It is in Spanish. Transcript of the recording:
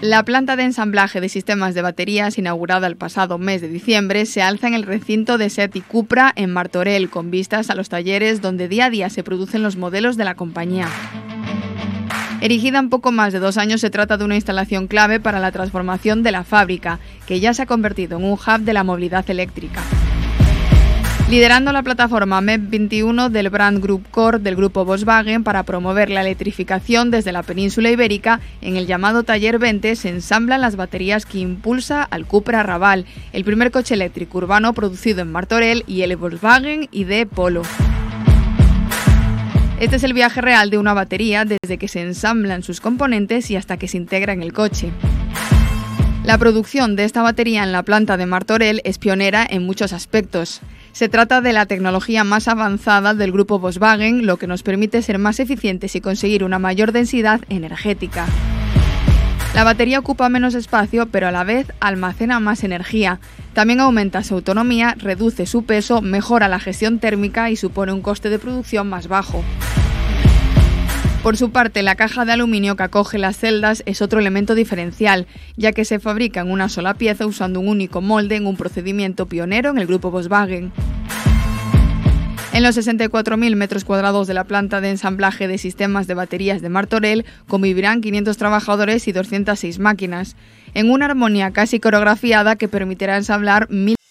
La planta de ensamblaje de sistemas de baterías, inaugurada el pasado mes de diciembre, se alza en el recinto de SEAT y Cupra en Martorell, con vistas a los talleres donde día a día se producen los modelos de la compañía. Erigida en poco más de 2 años, se trata de una instalación clave para la transformación de la fábrica, que ya se ha convertido en un hub de la movilidad eléctrica. Liderando la plataforma MEB21 del Brand Group Core del grupo Volkswagen para promover la electrificación desde la península ibérica, en el llamado Taller 20 se ensamblan las baterías que impulsa al Cupra Raval, el primer coche eléctrico urbano producido en Martorell, y el Volkswagen ID Polo. Este es el viaje real de una batería desde que se ensamblan sus componentes y hasta que se integra en el coche. La producción de esta batería en la planta de Martorell es pionera en muchos aspectos. Se trata de la tecnología más avanzada del grupo Volkswagen, lo que nos permite ser más eficientes y conseguir una mayor densidad energética. La batería ocupa menos espacio, pero a la vez almacena más energía. También aumenta su autonomía, reduce su peso, mejora la gestión térmica y supone un coste de producción más bajo. Por su parte, la caja de aluminio que acoge las celdas es otro elemento diferencial, ya que se fabrica en una sola pieza usando un único molde en un procedimiento pionero en el grupo Volkswagen. En los 64.000 metros cuadrados de la planta de ensamblaje de sistemas de baterías de Martorell convivirán 500 trabajadores y 206 máquinas, en una armonía casi coreografiada que permitirá ensamblar 1.000